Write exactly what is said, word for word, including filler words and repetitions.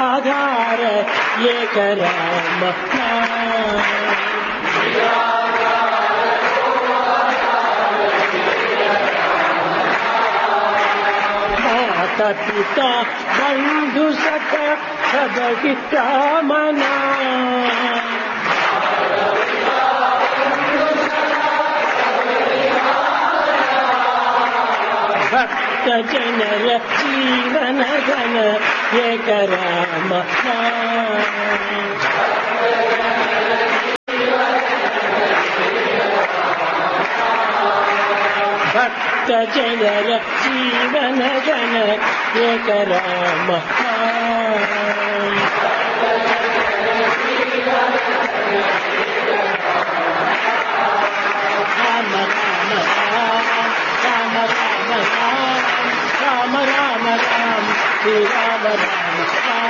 आधार एक राम माता पिता बंधु सखा सबकी कामना भक्त जनर जीवन गण एक राम भक्त जनर जीवन गण एक राम